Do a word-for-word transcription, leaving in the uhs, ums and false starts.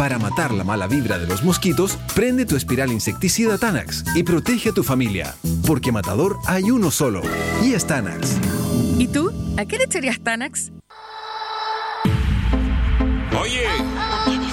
Para matar la mala vibra de los mosquitos, prende tu espiral insecticida Tanax y protege a tu familia. Porque matador hay uno solo, y es Tanax. ¿Y tú? ¿A qué le echarías Tanax? Oye,